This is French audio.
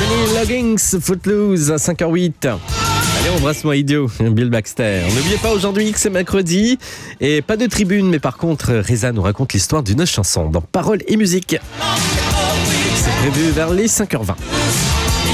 Kenny Loggins, Footloose à 5h08. Allez, embrasse-moi idiot, Bill Baxter. N'oubliez pas, aujourd'hui c'est mercredi et pas de tribune, mais par contre Reza nous raconte l'histoire d'une chanson dans Paroles et musique. C'est prévu vers les 5h20.